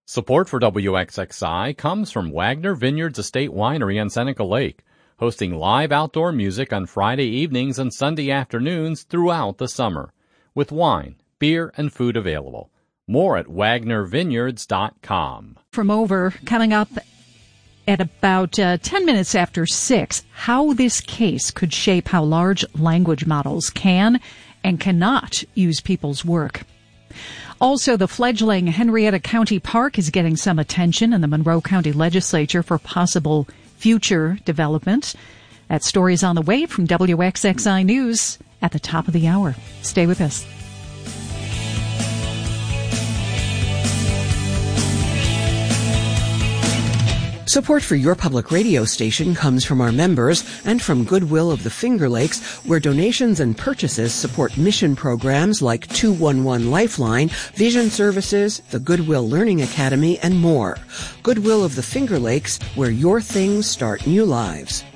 Support for WXXI comes from Wagner Vineyards Estate Winery on Seneca Lake, hosting live outdoor music on Friday evenings and Sunday afternoons throughout the summer, with wine, beer, and food available. More at WagnerVineyards.com. From Over, coming up at about 10 minutes after 6, how this case could shape how large language models can and cannot use people's work. Also, the fledgling Henrietta County Park is getting some attention in the Monroe County Legislature for possible future development. That story is on the way from WXXI News at the top of the hour. Stay with us. Support for your public radio station comes from our members and from Goodwill of the Finger Lakes, where donations and purchases support mission programs like 211 Lifeline, Vision Services, the Goodwill Learning Academy, and more. Goodwill of the Finger Lakes, where your things start new lives.